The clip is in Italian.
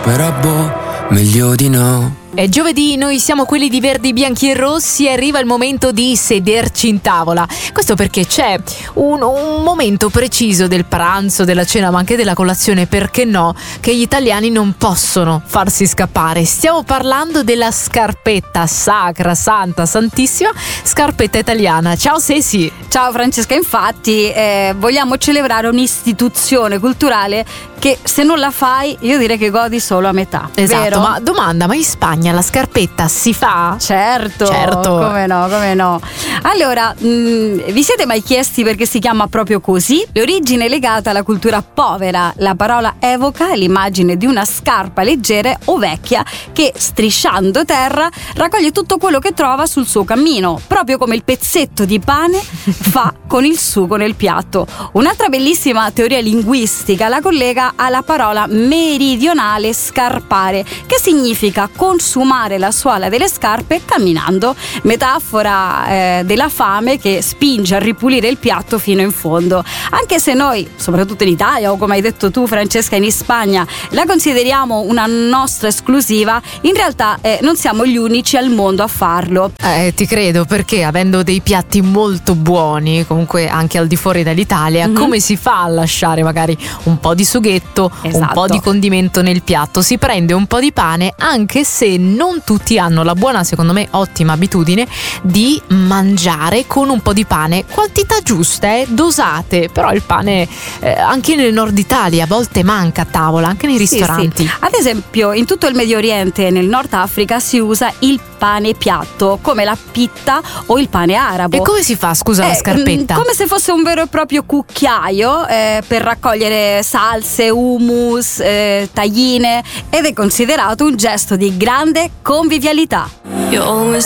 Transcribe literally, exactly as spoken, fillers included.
però boh, meglio di no. È giovedì, noi siamo quelli di Verdi, Bianchi e Rossi e arriva il momento di sederci in tavola. Questo perché c'è un, un momento preciso del pranzo, della cena, ma anche della colazione, perché no, che gli italiani non possono farsi scappare. Stiamo parlando della scarpetta sacra, santa, santissima, scarpetta italiana. Ciao Sesi. Ciao Francesca, infatti eh, vogliamo celebrare un'istituzione culturale che se non la fai io direi che godi solo a metà. Esatto, vero? ma domanda, ma in Spagna la scarpetta si fa? Certo, certo. Come no, come no. Allora, mh, vi siete mai chiesti perché si chiama proprio così? L'origine è legata alla cultura povera. La parola evoca l'immagine di una scarpa leggera o vecchia che, strisciando terra, raccoglie tutto quello che trova sul suo cammino, proprio come il pezzetto di pane fa con il sugo nel piatto. Un'altra bellissima teoria linguistica la collega alla parola meridionale scarpare, che significa consumare la suola delle scarpe camminando, metafora eh, della fame che spinge a ripulire il piatto fino in fondo. Anche se noi, soprattutto in Italia o come hai detto tu Francesca in Spagna, la consideriamo una nostra esclusiva, in realtà eh, non siamo gli unici al mondo a farlo. Eh, ti credo, perché avendo dei piatti molto buoni, comunque anche al di fuori dall'Italia, mm-hmm. come si fa a lasciare magari un po' di sughetto, esatto. un po' di condimento nel piatto? Si prende un po' di pane, anche se non tutti hanno la buona, secondo me ottima abitudine di mangiare con un po' di pane, quantità giuste, eh, dosate, però il pane eh, anche nel nord Italia a volte manca a tavola, anche nei ristoranti. Sì, sì. Ad esempio in tutto il Medio Oriente e nel Nord Africa si usa il pane piatto, come la pitta o il pane arabo. E come si fa, scusa, eh, la scarpetta? Come se fosse un vero e proprio cucchiaio eh, per raccogliere salse, hummus, eh, tagline, ed è considerato un gesto di grande convivialità.